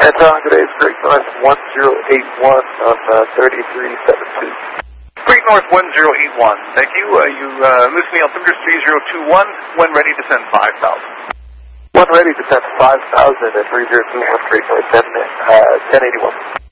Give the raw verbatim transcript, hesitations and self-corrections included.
Anton, today's Great North one zero eight one on uh, thirty-three seventy-two. Great North one zero eight one, thank you. Uh, you uh, listening altimeter three zero two one, when ready to send five thousand. When ready to send five thousand at three zero two one Great North ten eighty-one.